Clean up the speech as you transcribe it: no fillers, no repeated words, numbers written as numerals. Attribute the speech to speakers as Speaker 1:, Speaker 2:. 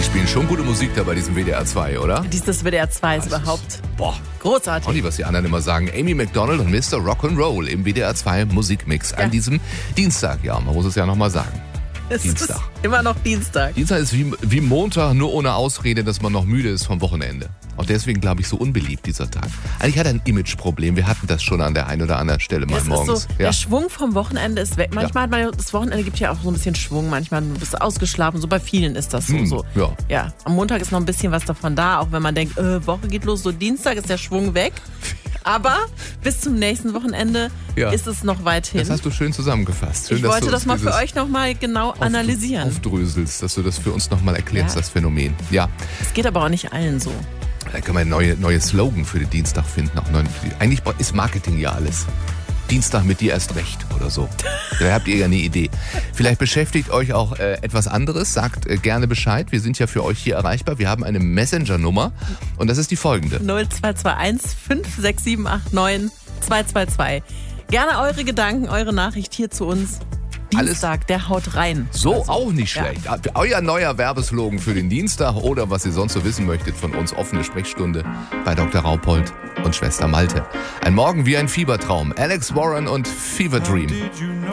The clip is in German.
Speaker 1: spielen schon gute Musik da bei diesem WDR 2, oder?
Speaker 2: Dieses WDR 2 ist überhaupt großartig.
Speaker 1: Auch nicht, was die anderen immer sagen. Amy Macdonald und Mr. Rock'n'Roll im WDR 2 Musikmix an diesem Dienstag. Ja, man muss es ja nochmal sagen.
Speaker 2: Es
Speaker 1: Dienstag.
Speaker 2: ist immer noch Dienstag.
Speaker 1: Dienstag ist wie Montag, nur ohne Ausrede, dass man noch müde ist vom Wochenende. Und deswegen, glaube ich, so unbeliebt dieser Tag. Eigentlich hat er ein Imageproblem. Wir hatten das schon an der einen oder anderen Stelle mal morgens.
Speaker 2: Ist so, der Schwung vom Wochenende ist weg. Manchmal hat man, das Wochenende gibt ja auch so ein bisschen Schwung. Manchmal bist du ausgeschlafen. So bei vielen ist das so. Ja. Am Montag ist noch ein bisschen was davon da. Auch wenn man denkt, Woche geht los. So Dienstag ist der Schwung weg. Aber bis zum nächsten Wochenende ist es noch weit hin.
Speaker 1: Das hast du schön zusammengefasst. Schön,
Speaker 2: ich wollte das mal für euch nochmal genau analysieren.
Speaker 1: Aufdröselst, dass du das für uns nochmal erklärst, das Phänomen. Ja.
Speaker 2: Es geht aber auch nicht allen so.
Speaker 1: Da können wir einen neue Slogan für den Dienstag finden. Eigentlich ist Marketing ja alles. Dienstag mit dir erst recht oder so. Da habt ihr ja eine Idee. Vielleicht beschäftigt euch auch etwas anderes. Sagt gerne Bescheid. Wir sind ja für euch hier erreichbar. Wir haben eine Messenger-Nummer und das ist die folgende.
Speaker 2: 0221 56789 222. Gerne eure Gedanken, eure Nachricht hier zu uns. Dienstag, der haut rein.
Speaker 1: So, also, auch nicht schlecht. Ja. Euer neuer Werbeslogan für den Dienstag oder was ihr sonst so wissen möchtet von uns. Offene Sprechstunde bei Dr. Raupold und Schwester Malte. Ein Morgen wie ein Fiebertraum. Alex Warren und Fever Dream.